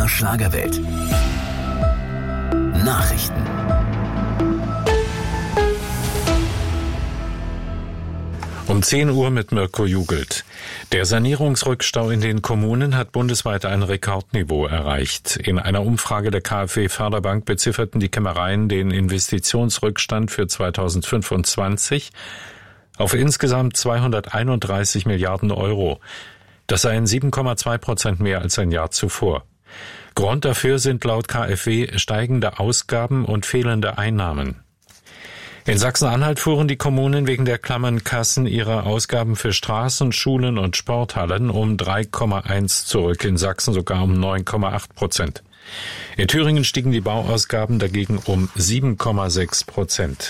MDR Schlagerwelt. Nachrichten. Um 10 Uhr mit Mirko Jugelt. Der Sanierungsrückstau in den Kommunen hat bundesweit ein Rekordniveau erreicht. In einer Umfrage der KfW Förderbank bezifferten die Kämmereien den Investitionsrückstand für 2025 auf insgesamt 231 Milliarden Euro. Das seien 7,2% mehr als ein Jahr zuvor. Grund dafür sind laut KfW steigende Ausgaben und fehlende Einnahmen. In Sachsen-Anhalt fuhren die Kommunen wegen der klammen Kassen ihre Ausgaben für Straßen, Schulen und Sporthallen um 3,1 zurück, in Sachsen sogar um 9,8%. In Thüringen stiegen die Bauausgaben dagegen um 7,6%.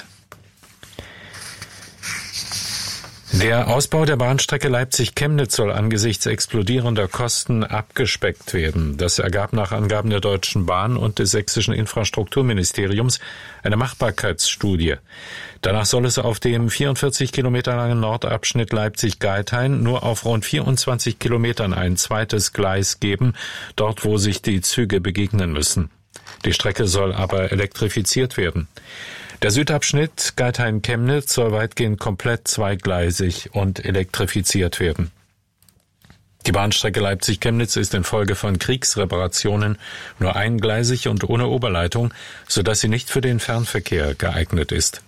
Der Ausbau der Bahnstrecke Leipzig-Chemnitz soll angesichts explodierender Kosten abgespeckt werden. Das ergab nach Angaben der Deutschen Bahn und des sächsischen Infrastrukturministeriums eine Machbarkeitsstudie. Danach soll es auf dem 44 Kilometer langen Nordabschnitt Leipzig-Geithain nur auf rund 24 Kilometern ein zweites Gleis geben, dort wo sich die Züge begegnen müssen. Die Strecke soll aber elektrifiziert werden. Der Südabschnitt Geithain-Chemnitz soll weitgehend komplett zweigleisig und elektrifiziert werden. Die Bahnstrecke Leipzig-Chemnitz ist infolge von Kriegsreparationen nur eingleisig und ohne Oberleitung, sodass sie nicht für den Fernverkehr geeignet ist.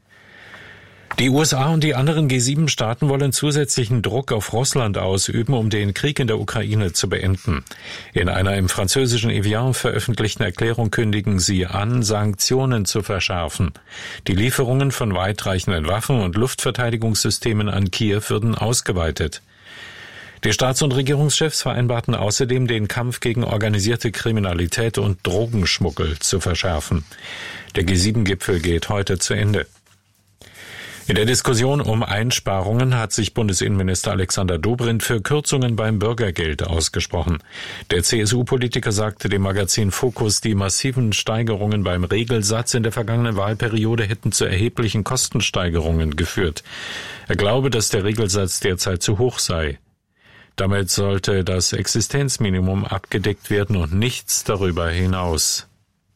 Die USA und die anderen G7-Staaten wollen zusätzlichen Druck auf Russland ausüben, um den Krieg in der Ukraine zu beenden. In einer im französischen Evian veröffentlichten Erklärung kündigen sie an, Sanktionen zu verschärfen. Die Lieferungen von weitreichenden Waffen und Luftverteidigungssystemen an Kiew würden ausgeweitet. Die Staats- und Regierungschefs vereinbarten außerdem, den Kampf gegen organisierte Kriminalität und Drogenschmuggel zu verschärfen. Der G7-Gipfel geht heute zu Ende. In der Diskussion um Einsparungen hat sich Bundesinnenminister Alexander Dobrindt für Kürzungen beim Bürgergeld ausgesprochen. Der CSU-Politiker sagte dem Magazin Focus, die massiven Steigerungen beim Regelsatz in der vergangenen Wahlperiode hätten zu erheblichen Kostensteigerungen geführt. Er glaube, dass der Regelsatz derzeit zu hoch sei. Damit sollte das Existenzminimum abgedeckt werden und nichts darüber hinaus.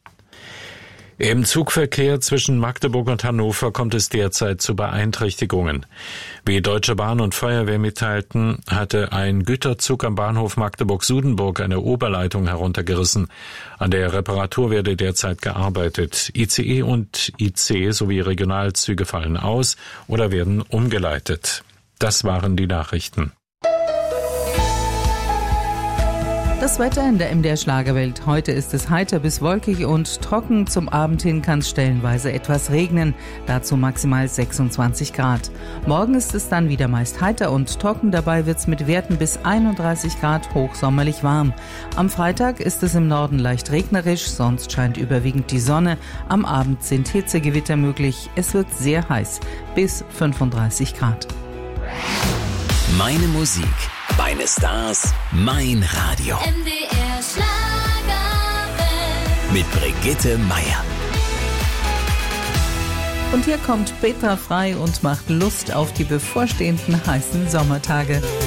Im Zugverkehr zwischen Magdeburg und Hannover kommt es derzeit zu Beeinträchtigungen. Wie Deutsche Bahn und Feuerwehr mitteilten, hatte ein Güterzug am Bahnhof Magdeburg-Sudenburg eine Oberleitung heruntergerissen. An der Reparatur werde derzeit gearbeitet. ICE und IC sowie Regionalzüge fallen aus oder werden umgeleitet. Das waren die Nachrichten. Das Wetter in der MDR Schlagerwelt. Heute ist es heiter bis wolkig und trocken. Zum Abend hin kann es stellenweise etwas regnen. Dazu maximal 26 Grad. Morgen ist es dann wieder meist heiter und trocken. Dabei wird es mit Werten bis 31 Grad hochsommerlich warm. Am Freitag ist es im Norden leicht regnerisch, sonst scheint überwiegend die Sonne. Am Abend sind Hitzegewitter möglich. Es wird sehr heiß, bis 35 Grad. Meine Musik, meine Stars, mein Radio. MDR Schlagerwelt. Mit Brigitte Meier. Und hier kommt Petra Frei und macht Lust auf die bevorstehenden heißen Sommertage.